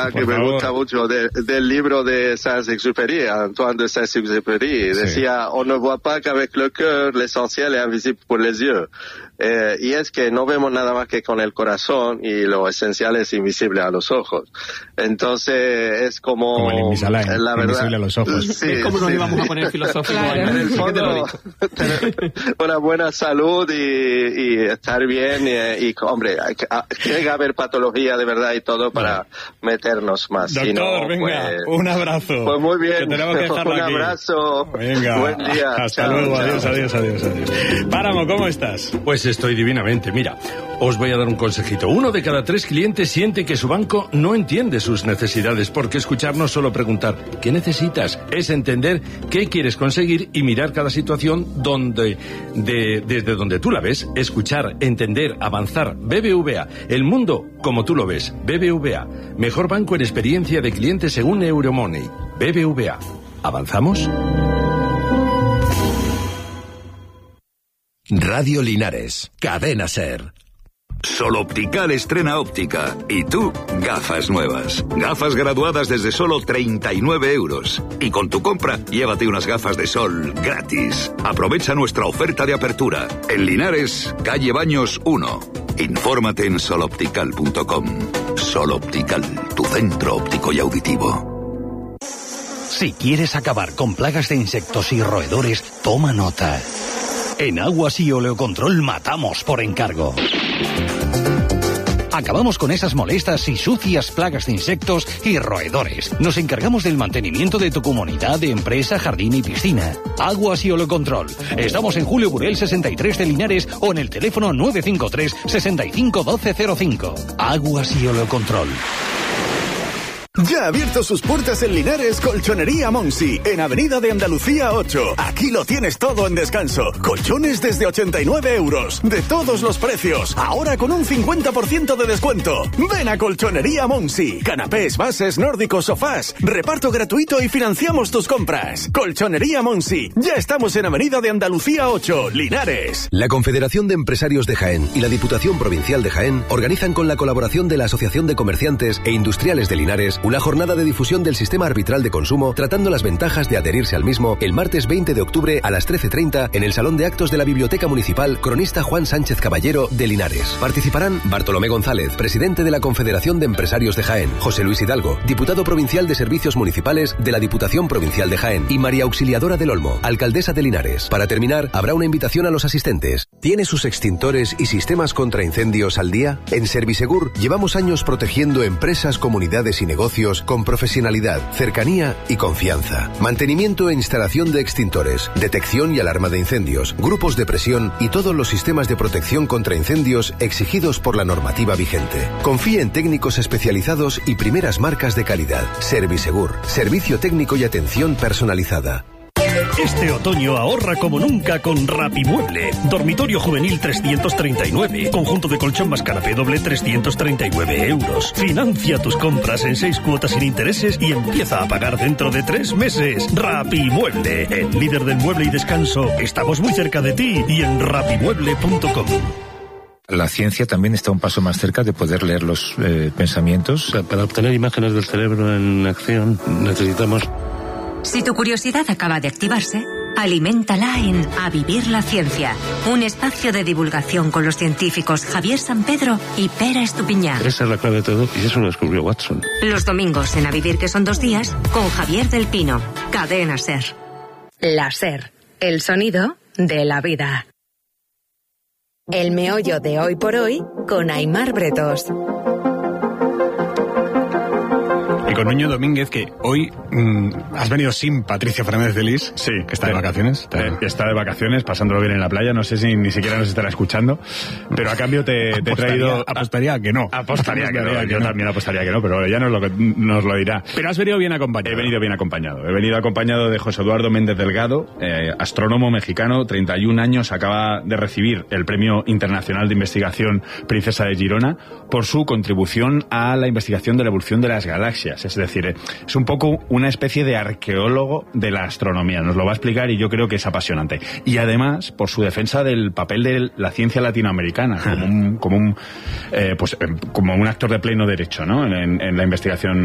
una que me gusta mucho del libro de Saint-Exupéry, Antoine de Saint-Exupéry. Decía, on ne voit pas qu'avec le cœur, l'essentiel est invisible pour les yeux. Y es que no vemos nada más que con el corazón y lo esencial es invisible a los ojos. Entonces es como el Invisalign, la verdad, invisible a los ojos. Sí, es como nos íbamos a poner filosóficos. Claro, en el fondo, una buena salud y estar bien y hombre, tiene que haber patología de verdad y todo para meternos más. Doctor, si no, venga, un abrazo. Pues muy bien. Que tenemos que dejarlo un aquí. abrazo. Venga. Buen día. Hasta chao, luego. chao. Adiós. Páramo, ¿cómo estás? Pues estoy divinamente. Mira, os voy a dar un consejito. 1 de cada 3 clientes siente que su banco no entiende sus necesidades, porque escuchar no es solo preguntar ¿qué necesitas? Es entender qué quieres conseguir y mirar cada situación desde donde tú la ves. Escuchar, entender, avanzar. BBVA, el mundo como tú lo ves. BBVA, mejor banco en experiencia de cliente según Euromoney. BBVA, ¿avanzamos? Radio Linares, Cadena SER. Sol Optical estrena óptica. Y tú, gafas nuevas. Gafas graduadas desde solo 39 euros. Y con tu compra, llévate unas gafas de sol gratis. Aprovecha nuestra oferta de apertura. En Linares, calle Baños 1. Infórmate en soloptical.com. Sol Optical, tu centro óptico y auditivo. Si quieres acabar con plagas de insectos y roedores, toma nota. En Aguas y Oleocontrol matamos por encargo. Acabamos con esas molestas y sucias plagas de insectos y roedores. Nos encargamos del mantenimiento de tu comunidad, de empresa, jardín y piscina. Aguas y Oleocontrol. Estamos en Julio Burel 63 de Linares o en el teléfono 953 65 1205. Aguas y Oleocontrol. Ya ha abierto sus puertas en Linares Colchonería Monsi, en Avenida de Andalucía 8. Aquí lo tienes todo en descanso. Colchones desde 89 euros, de todos los precios, ahora con un 50% de descuento. Ven a Colchonería Monsi. Canapés, bases, nórdicos, sofás, reparto gratuito y financiamos tus compras. Colchonería Monsi, ya estamos en Avenida de Andalucía 8, Linares. La Confederación de Empresarios de Jaén y la Diputación Provincial de Jaén organizan con la colaboración de la Asociación de Comerciantes e Industriales de Linares una jornada de difusión del sistema arbitral de consumo, tratando las ventajas de adherirse al mismo el martes 20 de octubre a las 13:30 en el Salón de Actos de la Biblioteca Municipal Cronista Juan Sánchez Caballero de Linares. Participarán Bartolomé González, presidente de la Confederación de Empresarios de Jaén, José Luis Hidalgo, diputado provincial de Servicios Municipales de la Diputación Provincial de Jaén, y María Auxiliadora del Olmo, alcaldesa de Linares. Para terminar, habrá una invitación a los asistentes. ¿Tiene sus extintores y sistemas contra incendios al día? En Servisegur llevamos años protegiendo empresas, comunidades y negocios con profesionalidad, cercanía y confianza. Mantenimiento e instalación de extintores, detección y alarma de incendios, grupos de presión y todos los sistemas de protección contra incendios exigidos por la normativa vigente. Confíe en técnicos especializados y primeras marcas de calidad. Servisegur, servicio técnico y atención personalizada. Este otoño ahorra como nunca con Rapimueble. Dormitorio juvenil 339. Conjunto de colchón más canapé doble 339 euros. Financia tus compras en 6 cuotas sin intereses y empieza a pagar dentro de 3 meses. Rapimueble, el líder del mueble y descanso. Estamos muy cerca de ti y en rapimueble.com. La ciencia también está un paso más cerca de poder leer los pensamientos. Para obtener imágenes del cerebro en acción necesitamos... Si tu curiosidad acaba de activarse, aliméntala en A Vivir la Ciencia, un espacio de divulgación con los científicos Javier Sampedro y Pera Estupiñán. Esa es la clave de todo y eso lo descubrió Watson. Los domingos en A Vivir, que son 2 días, con Javier del Pino. Cadena SER. La SER, el sonido de la vida. El meollo de Hoy por Hoy con Aimar Bretos. Y con Nuño Domínguez, que hoy has venido sin Patricia Fernández de Lis. Sí. Que está de vacaciones. Está de vacaciones, pasándolo bien en la playa. No sé si ni siquiera nos estará escuchando. Pero a cambio te he traído... Apostaría que no. Apostaría que no. Yo también apostaría que no, pero ella nos lo dirá. Pero has venido bien acompañado. He venido bien acompañado. He venido acompañado de José Eduardo Méndez Delgado, astrónomo mexicano, 31 años, acaba de recibir el Premio Internacional de Investigación Princesa de Girona por su contribución a la investigación de la evolución de las galaxias. Es decir, es un poco una especie de arqueólogo de la astronomía. Nos lo va a explicar y yo creo que es apasionante. Y además, por su defensa del papel de la ciencia latinoamericana como un actor de pleno derecho, ¿no? En la investigación